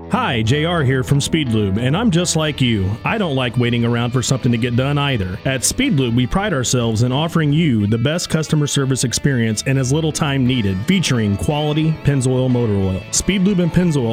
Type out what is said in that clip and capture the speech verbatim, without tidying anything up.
Hi, J R here from Speedlube, and I'm just like you. I don't like waiting around for something to get done either. At Speedlube, we pride ourselves in offering you the best customer service experience in as little time needed, featuring quality Pennzoil motor oil. Speedlube and Pennzoil